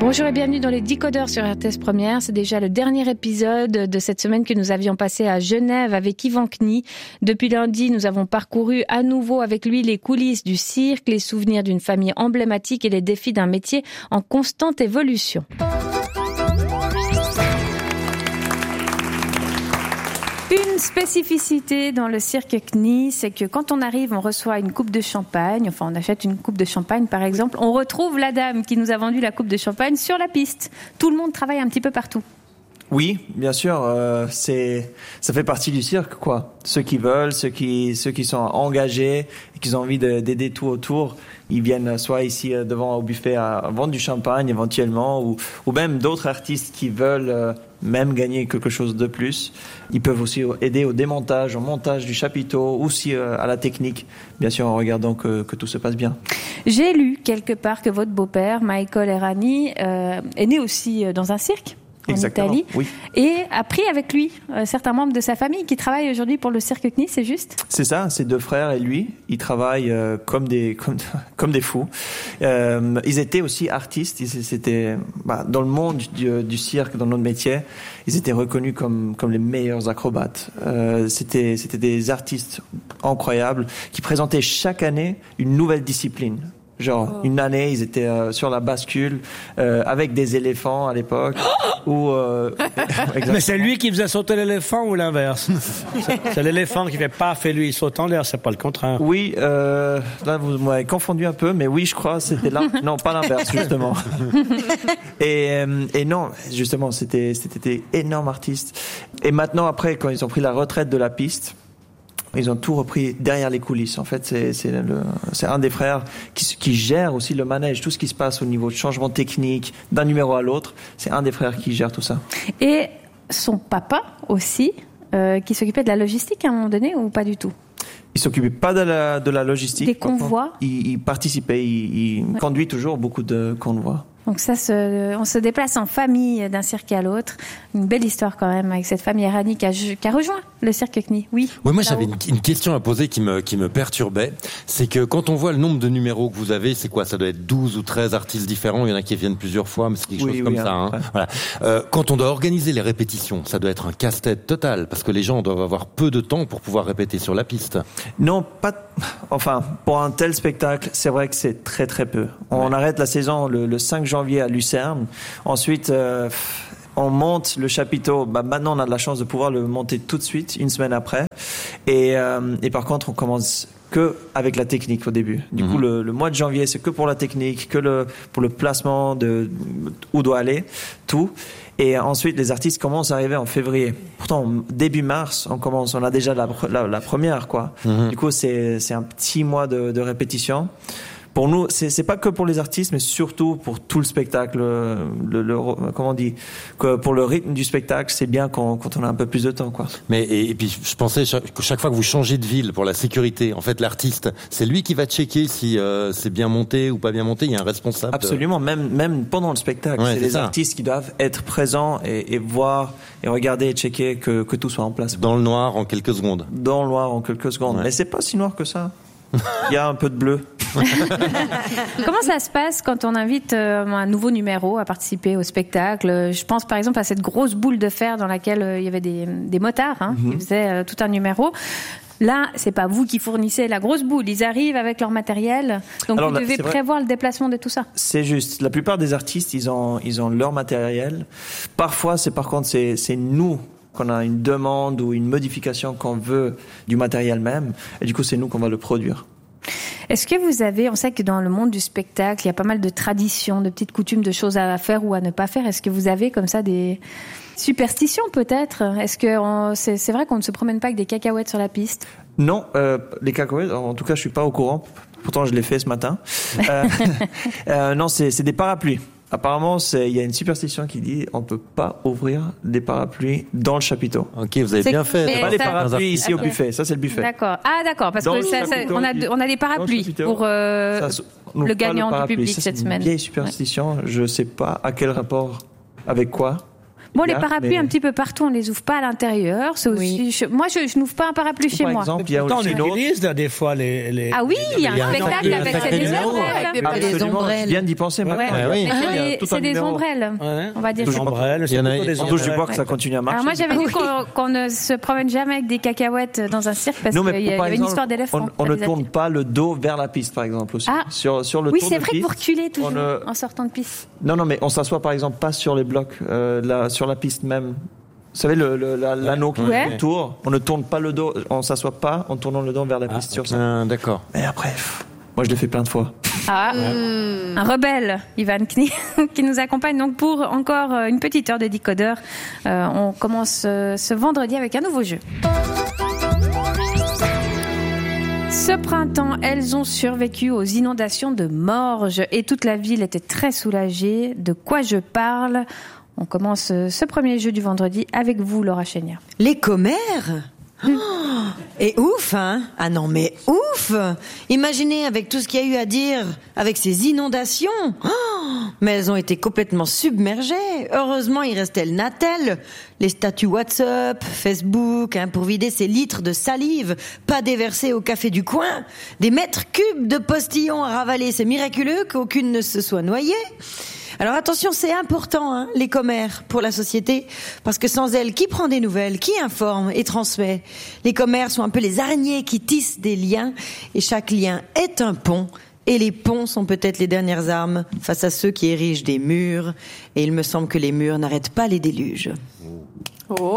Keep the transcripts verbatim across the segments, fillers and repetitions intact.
Bonjour et bienvenue dans les Décodeurs sur R T S Première. C'est déjà le dernier épisode de cette semaine que nous avions passé à Genève avec Yvan Knie. Depuis lundi, nous avons parcouru à nouveau avec lui les coulisses du cirque, les souvenirs d'une famille emblématique et les défis d'un métier en constante évolution. Une spécificité dans le cirque Knie, c'est que quand on arrive, on reçoit une coupe de champagne, enfin on achète une coupe de champagne par exemple, on retrouve la dame qui nous a vendu la coupe de champagne sur la piste. Tout le monde travaille un petit peu partout. Oui, bien sûr, euh, c'est ça fait partie du cirque, quoi. Ceux qui veulent, ceux qui ceux qui sont engagés, et qui ont envie de, d'aider tout autour, ils viennent soit ici devant au buffet à vendre du champagne éventuellement, ou ou même d'autres artistes qui veulent euh, même gagner quelque chose de plus. Ils peuvent aussi aider au démontage, au montage du chapiteau, aussi euh, à la technique, bien sûr en regardant que que tout se passe bien. J'ai lu quelque part que votre beau-père, Michael Errani, euh, est né aussi dans un cirque. En Exactement, Italie, oui. Et a pris avec lui euh, certains membres de sa famille qui travaillent aujourd'hui pour le cirque Knie, c'est juste ? C'est ça, ses deux frères et lui, ils travaillent euh, comme des comme comme des fous. Euh, ils étaient aussi artistes, ils, c'était bah, dans le monde du, du cirque, dans notre métier, ils étaient reconnus comme comme les meilleurs acrobates. Euh, c'était c'était des artistes incroyables qui présentaient chaque année une nouvelle discipline. Genre, oh. Une année, ils étaient euh, sur la bascule euh, avec des éléphants à l'époque. Ou, euh, Mais c'est lui qui faisait sauter l'éléphant ou l'inverse? c'est, c'est l'éléphant qui fait paf et lui il saute en l'air, c'est pas le contraire. Oui, euh, là vous m'avez confondu un peu, mais oui, je crois c'était là. Non, pas l'inverse justement. et, euh, et non, justement, c'était c'était des énormes artistes. Et maintenant, après, quand ils ont pris la retraite de la piste, ils ont tout repris derrière les coulisses. En fait, c'est, c'est, le, c'est un des frères qui, qui gère aussi le manège, tout ce qui se passe au niveau de changement technique, d'un numéro à l'autre. C'est un des frères qui gère tout ça. Et son papa aussi, euh, qui s'occupait de la logistique à un moment donné, ou pas du tout ? Il s'occupait pas de la, de la logistique. Des convois ? Il, il participait, il, il ouais. conduit toujours beaucoup de convois. Donc ça, se, on se déplace en famille d'un cirque à l'autre. Une belle histoire quand même avec cette famille Errani qui a, qui a rejoint le cirque Knie. Oui. Oui, moi j'avais une, une question à poser qui me qui me perturbait, c'est que quand on voit le nombre de numéros que vous avez, c'est quoi ? Ça doit être douze ou treize artistes différents. Il y en a qui viennent plusieurs fois, mais c'est quelque oui, chose oui, comme hein, ça. Hein. Voilà. Euh, quand on doit organiser les répétitions, ça doit être un casse-tête total parce que les gens doivent avoir peu de temps pour pouvoir répéter sur la piste. Non, pas. Enfin, pour un tel spectacle, c'est vrai que c'est très très peu. On ouais. arrête la saison le, le cinq janvier à Lucerne. Ensuite, euh, on monte le chapiteau. Bah, maintenant, on a de la chance de pouvoir le monter tout de suite, une semaine après. Et, euh, et par contre, on commence que avec la technique au début. Du mmh. coup, le, le mois de janvier, c'est que pour la technique, que le pour le placement de où doit aller tout. Et ensuite, les artistes commencent à arriver en février. Pourtant, début mars, on commence, on a déjà la la, la première, quoi. Mmh. Du coup, c'est c'est un petit mois de, de répétition. Pour nous, c'est c'est pas que pour les artistes, mais surtout pour tout le spectacle. Le, le, le comment on dit, que pour le rythme du spectacle, c'est bien quand quand on a un peu plus de temps, quoi. Mais et, et puis je pensais chaque, chaque fois que vous changez de ville pour la sécurité, en fait, l'artiste, c'est lui qui va checker si euh, c'est bien monté ou pas bien monté. Il y a un responsable. Absolument, de... même même pendant le spectacle, ouais, c'est, c'est les ça. Artistes qui doivent être présents et, et voir et regarder et checker que que tout soit en place. Dans le noir en quelques secondes. Dans le noir en quelques secondes. Ouais. Mais c'est pas si noir que ça. Il y a un peu de bleu. Comment ça se passe quand on invite euh, un nouveau numéro à participer au spectacle ? Je pense par exemple à cette grosse boule de fer dans laquelle euh, il y avait des, des motards hein, mm-hmm. qui faisaient euh, tout un numéro. Là, c'est pas vous qui fournissez la grosse boule. Ils arrivent avec leur matériel. Donc, Alors, vous devez prévoir le déplacement de tout ça. C'est juste. La plupart des artistes, ils ont, ils ont leur matériel. Parfois, c'est par contre, c'est, c'est nous qu'on a une demande ou une modification qu'on veut du matériel même. Et du coup, c'est nous qu'on va le produire. Est-ce que vous avez, on sait que dans le monde du spectacle, il y a pas mal de traditions, de petites coutumes, de choses à faire ou à ne pas faire. Est-ce que vous avez comme ça des superstitions peut-être ? Est-ce que on, c'est, c'est vrai qu'on ne se promène pas avec des cacahuètes sur la piste ? Non, euh, les cacahuètes, en tout cas, je suis pas au courant. Pourtant, je l'ai fait ce matin. euh, euh, non, c'est, c'est des parapluies. Apparemment, c'est, il y a une superstition qui dit on peut pas ouvrir des parapluies dans le chapiteau. Ok, vous avez c'est, bien fait. Pas ça... les parapluies ici okay. au buffet, ça c'est le buffet. D'accord. Ah d'accord, parce dans que ça, ça, on a on a des parapluies pour euh, ça, le gagnant le du public ça, cette c'est semaine. Une vieille superstition, ouais. Je sais pas à quel rapport, avec quoi. Bon, les Yeah, parapluies mais- un petit peu partout, on les ouvre pas à l'intérieur. C'est aussi. Oui. je- moi, je, je n'ouvre pas un parapluie chez Par moi. exemple, il y a Pourtant, on aussi une autre. utilise là, des fois les, les... Ah oui, il y a il y a un un spectacle sacré- avec sacré c'est des numéro, ombrelles. avec des Absolument, ombrelles. je viens d'y penser maintenant. Ouais, oui. Il y a Mais tout c'est un c'est des numéro. ombrelles, Ouais. on va dire. Des ombrelles, c'est Il y en a- plutôt des On touche du ombrelles. bois que ça continue à marcher. Alors moi, j'avais vu qu'on qu'on ne se promène jamais avec des cacahuètes dans un cirque parce Non, qu'il mais y, a- il y par avait une exemple, histoire d'éléphant. On, on Ça ne les tourne attire. pas le dos vers la piste, par exemple, aussi. Ah. Sur, sur le Oui, tour c'est de vrai que piste, vous reculez toujours on ne- en sortant de piste. Non, non, mais on s'assoit par exemple pas sur les blocs, euh, là, sur la piste même. Vous savez, le, le- la- l'anneau qui Ouais. tourne, on ne tourne pas le dos, on s'assoit pas en tournant le dos vers la piste sur ça. Ah, d'accord. Mais après, pff, moi je l'ai fait plein de fois. Ah, un rebelle, Ivan Knie, qui nous accompagne donc pour encore euh, une petite heure de décodeur. Euh, on commence euh, ce vendredi avec un nouveau jeu. Ce printemps, elles ont survécu aux inondations de Morges et toute la ville était très soulagée. De quoi je parle ? On commence euh, ce premier jeu du vendredi avec vous, Laura Chénière. Les commères oh, et ouf, hein. Ah non, mais ouf. Imaginez avec tout ce qu'il y a eu à dire, avec ces inondations. Oh, mais elles ont été complètement submergées. Heureusement, il restait le Natel, les statuts WhatsApp, Facebook, hein, pour vider ces litres de salive, pas déversés au café du coin, des mètres cubes de postillons à ravaler. C'est miraculeux qu'aucune ne se soit noyée. Alors attention, c'est important, hein, les commères pour la société, parce que sans elles, qui prend des nouvelles, qui informe et transmet ? Les commères sont un peu les araignées qui tissent des liens, et chaque lien est un pont, et les ponts sont peut-être les dernières armes face à ceux qui érigent des murs, et il me semble que les murs n'arrêtent pas les déluges. Oh.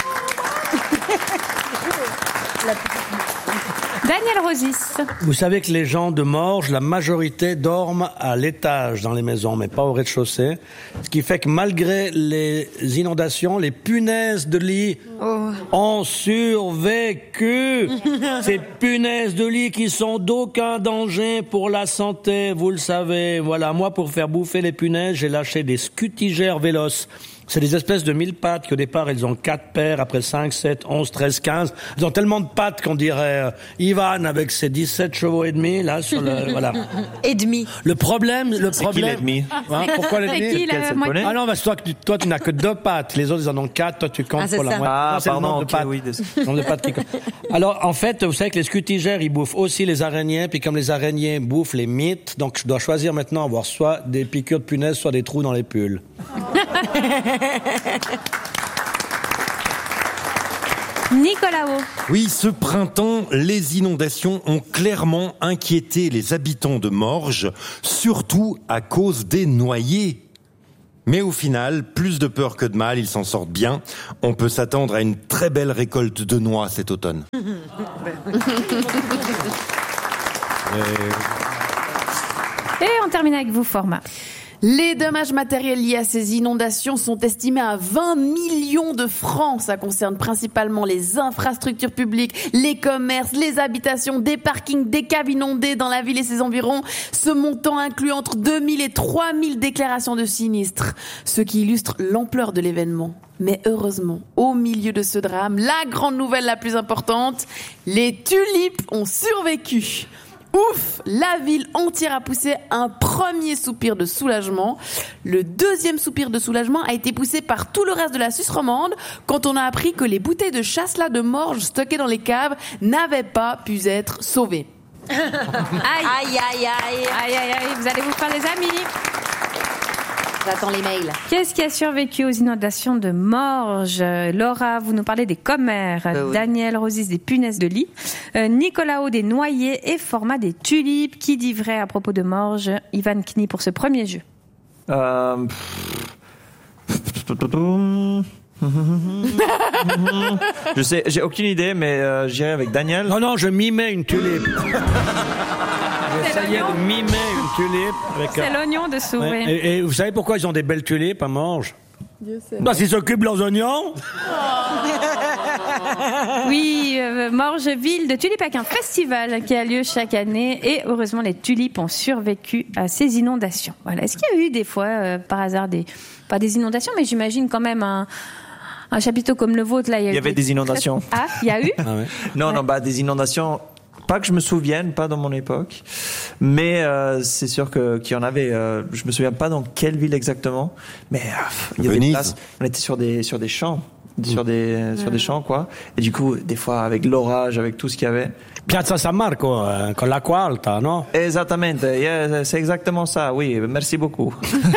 Daniel Rosis. Vous savez que les gens de Morges, la majorité dorment à l'étage dans les maisons, mais pas au rez-de-chaussée. Ce qui fait que malgré les inondations, les punaises de lit Oh. ont survécu. Ces punaises de lit qui sont d'aucun danger pour la santé, vous le savez. Voilà, moi pour faire bouffer les punaises, j'ai lâché des scutigères véloces. C'est des espèces de mille pattes qu'au départ, ils ont quatre paires, après cinq, sept, onze, treize, quinze. Ils ont tellement de pattes qu'on dirait euh, Ivan avec ses dix-sept chevaux et demi, là, sur le, voilà. Et demi. Le problème, le C'est qui problème. l'ennemi ? Hein, pourquoi C'est l'ennemi? qui, Lequel, la c'est le moitié- poney Ah non, parce que toi, tu- toi, tu n'as que deux pattes. Les autres, ils en ont quatre. Toi, tu comptes Ah, c'est pour la ça. moitié. Ah, Non, c'est le pardon, nombre ok, de pattes. oui, désolé. Le nombre de pattes qui compte. Alors, en fait, vous savez que les scutigères, ils bouffent aussi les araignées. Puis comme les araignées bouffent les mythes, donc je dois choisir maintenant avoir soit des piqûres de punaises, soit des trous dans les pulls. Nicolas O. Oui, ce printemps, les inondations ont clairement inquiété les habitants de Morges, surtout à cause des noyés. Mais au final, plus de peur que de mal, ils s'en sortent bien. On peut s'attendre à une très belle récolte de noix cet automne. Et on termine avec vous, Format. Les dommages matériels liés à ces inondations sont estimés à vingt millions de francs. Ça concerne principalement les infrastructures publiques, les commerces, les habitations, des parkings, des caves inondées dans la ville et ses environs. Ce montant inclut entre deux mille et trois mille déclarations de sinistres, ce qui illustre l'ampleur de l'événement. Mais heureusement, au milieu de ce drame, la grande nouvelle la plus importante, les tulipes ont survécu. Ouf, la ville entière a poussé un premier soupir de soulagement. Le deuxième soupir de soulagement a été poussé par tout le reste de la Suisse romande quand on a appris que les bouteilles de chasselas de Morges stockées dans les caves n'avaient pas pu être sauvées. Aïe. Aïe, aïe, aïe. Aïe, aïe, aïe, vous allez vous faire des amis. J'attends les mails. Qu'est-ce qui a survécu aux inondations de Morges ? Laura, vous nous parlez des commères. Euh, oui. Daniel Rosis, des punaises de lit. Euh, Nicolas O, des noyers. Et Format, des tulipes. Qui dit vrai à propos de Morges ? Ivan Knie pour ce premier jeu. Euh... Je sais, j'ai aucune idée, mais euh, j'irai avec Daniel. Non, non, je mimais une tulipe. J'essayais de mimer une tulipe. Avec C'est un- l'oignon dessous. Ouais. oui. Et, et vous savez pourquoi ils ont des belles tulipes à Morges? Parce qu'ils s'occupent de leurs oignons. Oui, euh, Morges, ville de tulipes avec un festival qui a lieu chaque année. Et heureusement, les tulipes ont survécu à ces inondations. Voilà. Est-ce qu'il y a eu des fois, euh, par hasard, des pas des inondations, mais j'imagine quand même un, un chapiteau comme le vôtre là. Il y eu avait des inondations. Ah, il y a eu. Ah ouais. Non, Ouais. non, bah des inondations. pas que je me souvienne, pas dans mon époque, mais euh, c'est sûr que qu'il y en avait. Euh, je me souviens pas dans quelle ville exactement, mais euh, il y a des places. On était sur des sur des champs, sur des mmh. sur des champs quoi. Et du coup, des fois avec l'orage, avec tout ce qu'il y avait. Piazza San Marco, euh, con l'acqua alta, non? Exactement, yeah, c'est exactement ça, oui, merci beaucoup.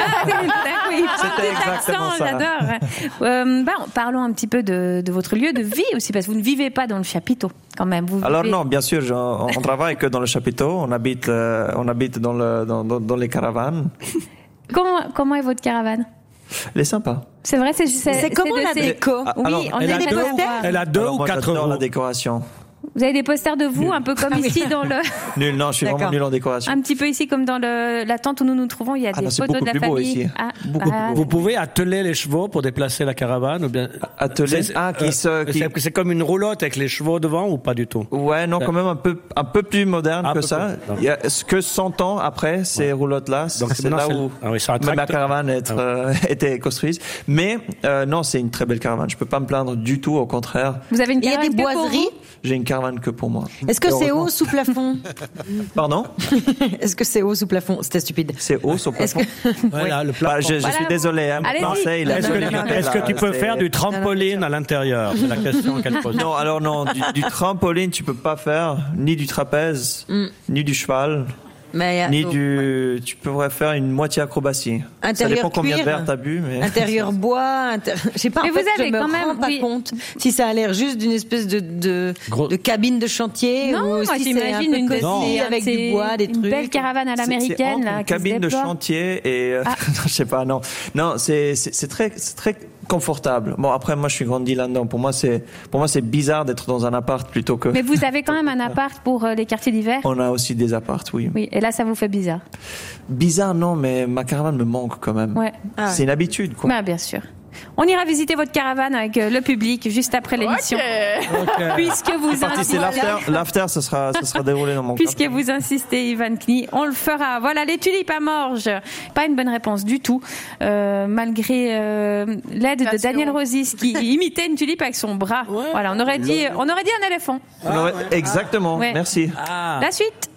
Oui, c'était exactement accent, ça. J'adore. Euh, bah, parlons un petit peu de, de votre lieu de vie aussi, parce que vous ne vivez pas dans le chapiteau, quand même. Vous Alors vivez... non, bien sûr, je, on, on travaille que dans le chapiteau, on habite, euh, on habite dans, le, dans, dans, dans les caravanes. Comment, comment est votre caravane? Elle est sympa. C'est vrai, c'est c'est, c'est comment de la ces... déco? Oui, alors, on elle, a a des deux, posters. elle a deux alors, ou moi, quatre j'adore euros. la décoration. Vous avez des posters de vous, un peu comme Ah ici dans le... Nul, non, je suis D'accord. vraiment nul en décoration. Un petit peu ici comme dans le, la tente où nous nous trouvons, il y a Ah des non, c'est photos de beaucoup la plus beau famille. ici. Ah, Beaucoup ah, plus Vous pouvez atteler les chevaux pour déplacer la caravane ou bien Atteler C'est- ah, qui euh, se, qui... c'est, c'est comme une roulotte avec les chevaux devant ou pas du tout? Ouais, non, quand même un peu, un peu plus moderne Un que peu ça. plus, Il y a ce que cent ans après ces roulottes-là, Donc, c'est maintenant, là c'est- où ah oui, c'est un même ma tracteur. caravane être, Ah euh, était construite. Mais euh, non, c'est une très belle caravane. Je peux pas me plaindre du tout, au contraire. Vous avez une Il y a caravane des que pour boiseries? vous? J'ai une caravane que pour moi. Est-ce que c'est Heureusement. haut sous plafond? Pardon? Est-ce que c'est haut sous plafond? C'était stupide. C'est haut sur Est-ce plafond. que... Voilà, le Bah, plafond. je, je Voilà. suis désolé, hein, Allez-y. Marseille, la Est-ce que, non, non, non, est-ce que tu peux c'est- faire du trampoline à l'intérieur? C'est la question qu'elle pose. Non, alors non, du, du trampoline, tu peux pas faire, ni du trapèze, ni du cheval, Mais, ni euh, du. Tu pourrais faire une moitié acrobatie. Ça Intérieur dépend combien de cuir, verres t'as bu, mais. Intérieur bois, inter... je sais pas. Mais en vous fait, avez je me quand rends même- pas oui. compte si ça a l'air juste d'une espèce de de, Gros- de cabine de chantier Non, ou moi si c'est un j'imagine peu une, cosy c'est- avec c'est du bois, des une trucs. belle caravane à C'est- c'est l'américaine entre là, une qui se cabine de déploie. chantier et euh, Ah. je sais pas, non, non, c'est c'est c'est très c'est très confortable. Bon, après moi je suis grandi là-dedans. Pour moi c'est pour moi c'est bizarre d'être dans un appart plutôt que. Mais vous avez quand même un appart pour euh, les quartiers d'hiver. On a aussi des apparts, oui. Oui, et là ça vous fait bizarre. Bizarre non, mais ma caravane me manque quand même. Ouais. Ah ouais. C'est une habitude quoi. Bah, bien sûr. On ira visiter votre caravane avec euh, le public juste après l'émission. Puisque vous Parti, c'est insistez, l'after, l'after, ça sera, ça sera déroulé dans mon puisque camping. vous insistez, Ivan Knie, on le fera. Voilà, les tulipes à Morges. Pas une bonne réponse du tout, euh, malgré euh, l'aide de Attention. Daniel Rosis qui imitait une tulipe avec son bras. Ouais. Voilà, on aurait dit, on aurait dit un éléphant. On aurait- Exactement, Ouais. merci. Ah. La suite.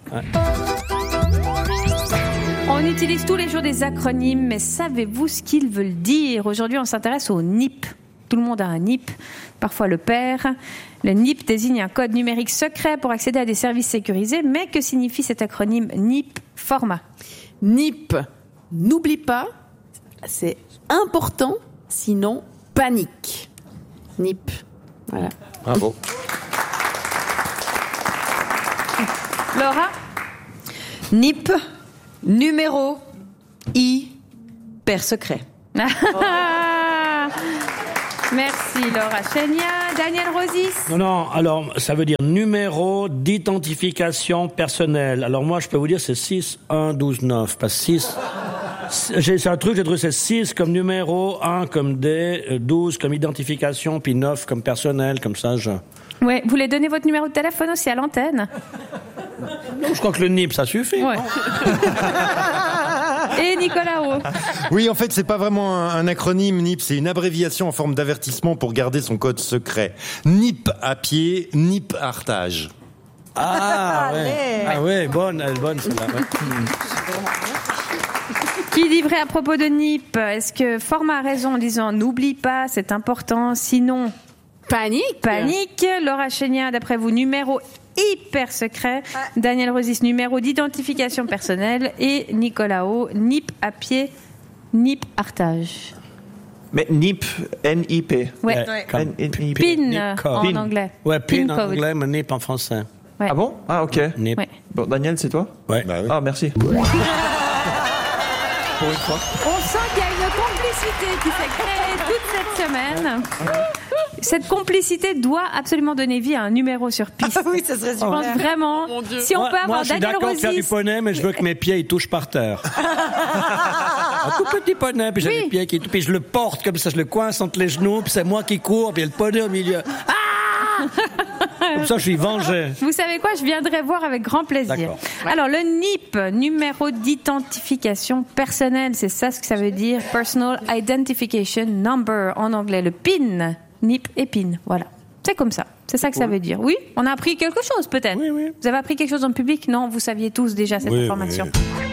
On utilise tous les jours des acronymes, mais savez-vous ce qu'ils veulent dire? Aujourd'hui, on s'intéresse au N I P. Tout le monde a un N I P, parfois le père. Le N I P désigne un code numérique secret pour accéder à des services sécurisés, mais que signifie cet acronyme N I P format? N I P, n'oublie pas, c'est important, sinon panique. N I P. Voilà. Bravo. Laura? N I P, numéro, I, père secret. Merci Laura Chenia. Daniel Rosis? Non, non, alors, ça veut dire numéro d'identification personnelle. Alors, moi, je peux vous dire, c'est six un douze neuf. Parce que six, j'ai, c'est un truc, j'ai trouvé, c'est six comme numéro, un comme D, euh, douze comme identification, puis neuf comme personnel, comme ça, je... Ouais, vous voulez donner votre numéro de téléphone aussi à l'antenne? Non, je crois que le N I P, ça suffit. Ouais. Et Nicolas Roux? Oui, en fait, c'est pas vraiment un, un acronyme N I P, c'est une abréviation en forme d'avertissement pour garder son code secret. N I P à pied, N I P artage. Ah, ouais. Ah, ouais, bonne, elle est bonne, celle-là. ouais. Qui dit vrai à propos de N I P? Est-ce que Format a raison en disant n'oublie pas, c'est important, sinon Panique. panique? Laura Chenia, d'après vous, numéro hyper secret. Daniel Rosis, numéro d'identification personnelle. Et Nicolas O, N I P à pied, N I P artage. Mais N I P, N I P. Ouais. Ouais, comme N I P. PIN N I P euh, code. en PIN. anglais. Ouais, PIN en code. anglais, mais N I P en français. Ouais. Ah bon? Ah ok. N I P. Ouais. Bon, Daniel, c'est toi? Ouais. Bah oui. Ah merci. Pour une fois. On sent qu'il y a une complicité qui s'est créée toute cette semaine. Cette complicité doit absolument donner vie à un numéro sur piste. Ah oui, ça serait Je pense super. vraiment, Mon Dieu. si on moi, peut moi, avoir je suis Daniel d'accord de faire du Rosis. poney, mais je veux que mes pieds ils touchent par terre. Un tout petit poney, puis j'ai Oui. les pieds qui, puis je le porte comme ça, je le coince entre les genoux, puis c'est moi qui cours, puis il y a le poney au milieu. Ah comme ça, je suis vengé. Vous savez quoi, je viendrai voir avec grand plaisir. D'accord. Alors, le N I P, numéro d'identification personnelle, c'est ça ce que ça veut dire. Personal Identification Number en anglais. Le PIN, N I P et PIN. Voilà. C'est comme ça. C'est ça que ça veut dire. Oui, on a appris quelque chose peut-être. Oui, oui. Vous avez appris quelque chose en public? Non, vous saviez tous déjà cette Oui, information. oui.